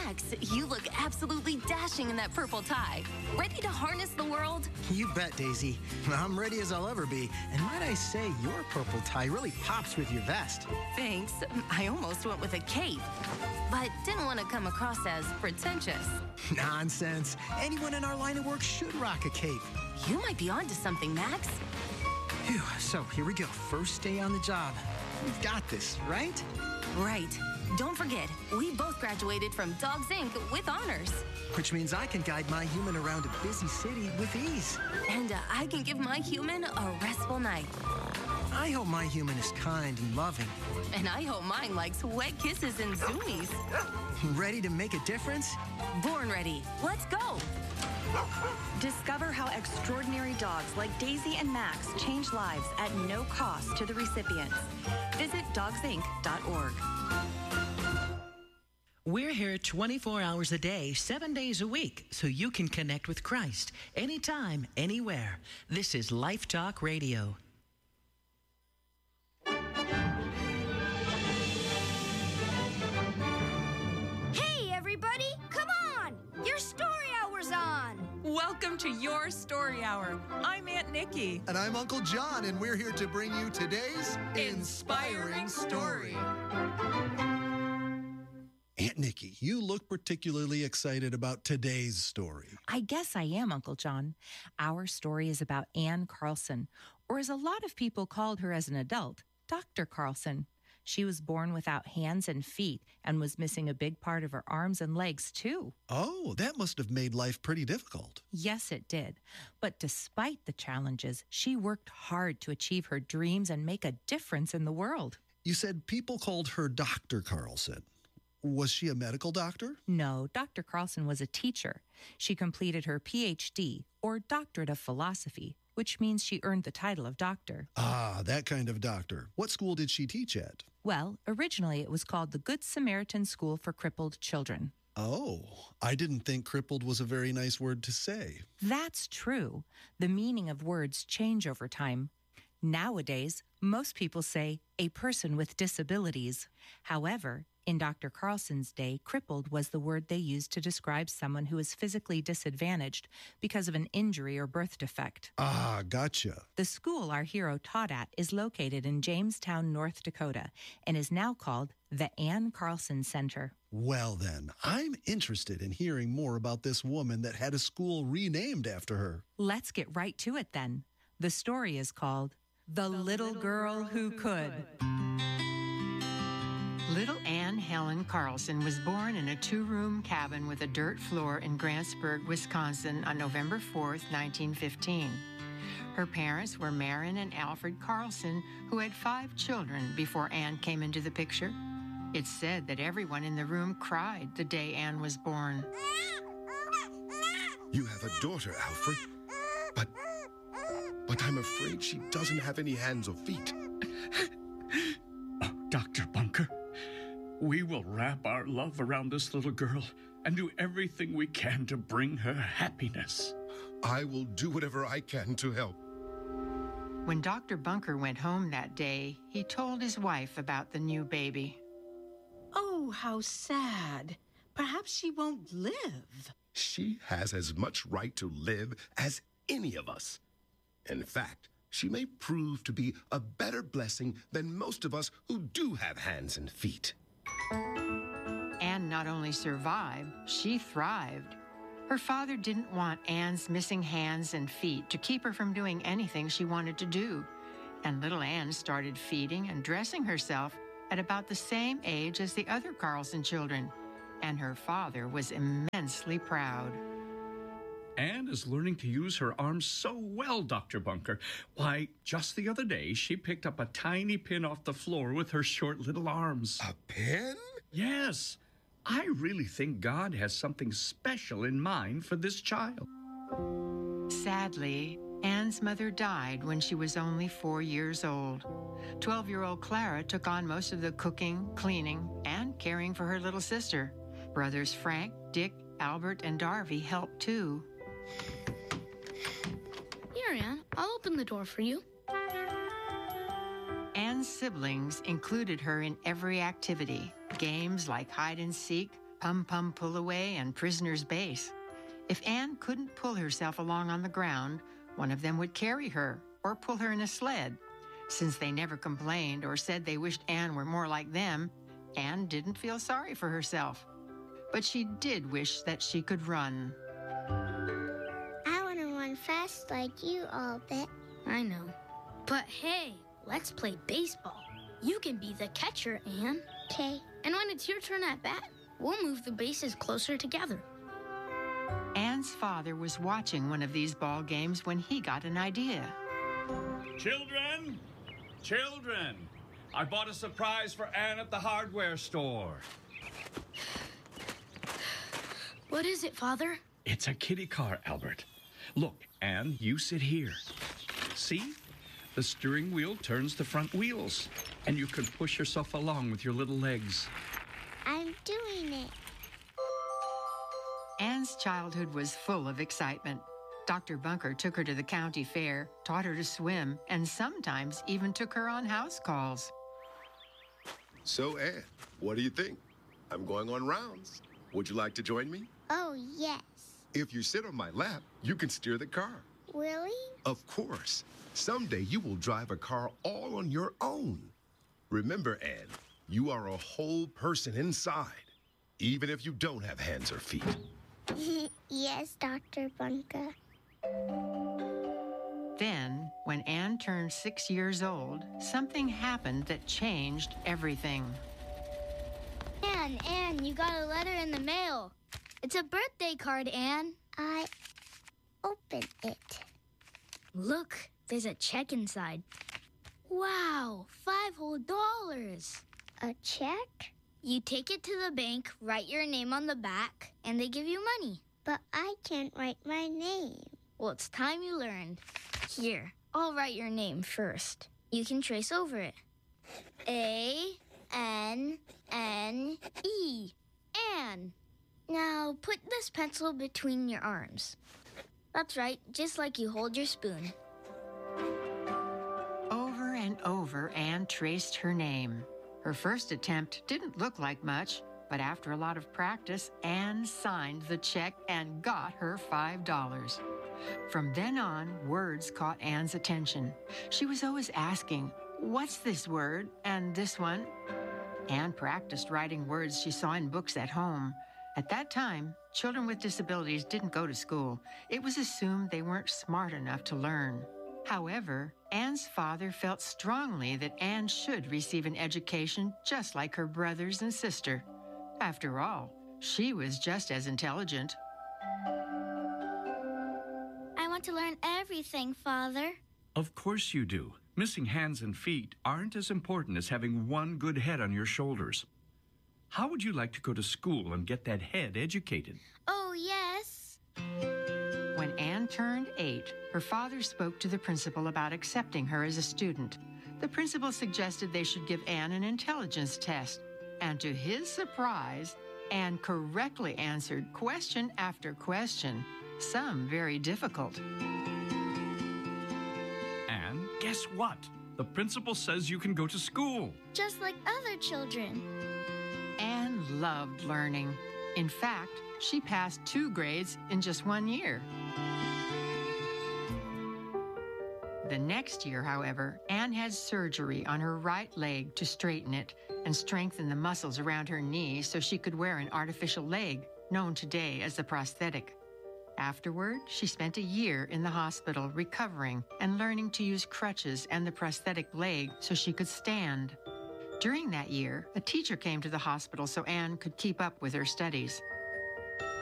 Max, you look absolutely dashing in that purple tie. Ready to harness the world? You bet, Daisy. I'm ready as I'll ever be. And might I say, your purple tie really pops with your vest. Thanks. I almost went with a cape, but didn't want to come across as pretentious. Nonsense. Anyone in our line of work should rock a cape. You might be onto something, Max. Phew, so here we go. First day on the job. We've got this, right? Right. Don't forget, we both graduated from Dogs Inc. with honors. Which means I can guide my human around a busy city with ease. And I can give my human a restful night. I hope my human is kind and loving. And I hope mine likes wet kisses and zoomies. Ready to make a difference? Born ready. Let's go. Discover how extraordinary dogs like Daisy and Max change lives at no cost to the recipients. Visit dogsinc.org. We're here 24 hours a day, 7 days a week, so you can connect with Christ anytime, anywhere. This is Life Talk Radio. Hey, everybody, come on! Your story hour's on! Welcome to Your Story Hour. I'm Aunt Nikki. And I'm Uncle John, and we're here to bring you today's Inspiring Story. Aunt Nikki, you look particularly excited about today's story. I guess I am, Uncle John. Our story is about Anne Carlson, or as a lot of people called her as an adult, Dr. Carlson. She was born without hands and feet and was missing a big part of her arms and legs, too. Oh, that must have made life pretty difficult. Yes, it did. But despite the challenges, she worked hard to achieve her dreams and make a difference in the world. You said people called her Dr. Carlson. Was she a medical doctor? No, Dr. Carlson was a teacher. She completed her Ph.D., or Doctorate of Philosophy, which means she earned the title of doctor. Ah, that kind of doctor. What school did she teach at? Well, originally it was called the Good Samaritan School for Crippled Children. Oh, I didn't think crippled was a very nice word to say. That's true. The meaning of words change over time. Nowadays, most people say a person with disabilities. However, in Dr. Carlson's day, crippled was the word they used to describe someone who is physically disadvantaged because of an injury or birth defect. Ah, gotcha. The school our hero taught at is located in Jamestown, North Dakota, and is now called the Anne Carlson Center. Well then, I'm interested in hearing more about this woman that had a school renamed after her. Let's get right to it then. The story is called The Little Girl Who Could. Little Anne Helen Carlson was born in a two-room cabin with a dirt floor in Grantsburg, Wisconsin on November 4th, 1915. Her parents were Marin and Alfred Carlson, who had 5 children before Anne came into the picture. It's said that everyone in the room cried the day Anne was born. You have a daughter, Alfred, but I'm afraid she doesn't have any hands or feet. Oh, Dr. Bunker, we will wrap our love around this little girl and do everything we can to bring her happiness. I will do whatever I can to help. When Dr. Bunker went home that day, he told his wife about the new baby. Oh, how sad. Perhaps she won't live. She has as much right to live as any of us. In fact, she may prove to be a better blessing than most of us who do have hands and feet. Anne not only survived, she thrived. Her father didn't want Anne's missing hands and feet to keep her from doing anything she wanted to do. And little Anne started feeding and dressing herself at about the same age as the other Carlson children. And her father was immensely proud. Anne is learning to use her arms so well, Dr. Bunker. Why, just the other day, she picked up a tiny pin off the floor with her short little arms. A pin? Yes. I really think God has something special in mind for this child. Sadly, Anne's mother died when she was only 4 years old. 12-year-old Clara took on most of the cooking, cleaning, and caring for her little sister. Brothers Frank, Dick, Albert, and Darby helped too. Here, Anne, I'll open the door for you. Anne's siblings included her in every activity. Games like hide and seek, pum-pum pull-away, and prisoner's base. If Anne couldn't pull herself along on the ground, one of them would carry her or pull her in a sled. Since they never complained or said they wished Anne were more like them, Anne didn't feel sorry for herself. But she did wish that she could run. I want to run fast like you, Albert. I know. But hey, let's play baseball. You can be the catcher, Anne. Okay. And when it's your turn at bat, we'll move the bases closer together. Anne's father was watching one of these ball games when he got an idea. Children! Children! I bought a surprise for Anne at the hardware store. What is it, Father? It's a kiddie car, Albert. Look, Anne, you sit here. See? The steering wheel turns the front wheels, and you can push yourself along with your little legs. I'm doing it. Anne's childhood was full of excitement. Dr. Bunker took her to the county fair, taught her to swim, and sometimes even took her on house calls. So, Anne, what do you think? I'm going on rounds. Would you like to join me? Oh, yes. If you sit on my lap, you can steer the car. Really? Of course. Someday you will drive a car all on your own. Remember, Anne, you are a whole person inside, even if you don't have hands or feet. Yes, Dr. Bunker. Then, when Anne turned 6 years old, something happened that changed everything. Anne, you got a letter in the mail. It's a birthday card, Anne. I opened it. Look, there's a check inside. Wow, $5 whole. A check? You take it to the bank, write your name on the back, and they give you money. But I can't write my name. Well, it's time you learned. Here, I'll write your name first. You can trace over it. A-N-N-E. Anne. Now, put this pencil between your arms. That's right, just like you hold your spoon. Over and over, Anne traced her name. Her first attempt didn't look like much, but after a lot of practice, Anne signed the check and got her $5. From then on, words caught Anne's attention. She was always asking, "What's this word and this one?" Anne practiced writing words she saw in books at home. At that time, children with disabilities didn't go to school. It was assumed they weren't smart enough to learn. However, Anne's father felt strongly that Anne should receive an education just like her brothers and sister. After all, she was just as intelligent. I want to learn everything, Father. Of course you do. Missing hands and feet aren't as important as having one good head on your shoulders. How would you like to go to school and get that head educated? Oh, yes. When Anne turned 8, her father spoke to the principal about accepting her as a student. The principal suggested they should give Anne an intelligence test. And to his surprise, Anne correctly answered question after question, some very difficult. And guess what? The principal says you can go to school. Just like other children. Anne loved learning. In fact, she passed 2 grades in just 1 year. The next year, however, Anne had surgery on her right leg to straighten it and strengthen the muscles around her knee so she could wear an artificial leg, known today as a prosthetic. Afterward, she spent a year in the hospital recovering and learning to use crutches and the prosthetic leg so she could stand. During that year, a teacher came to the hospital so Anne could keep up with her studies.